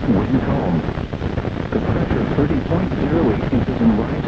Wind calm. The pressure 30.08 inches in rising.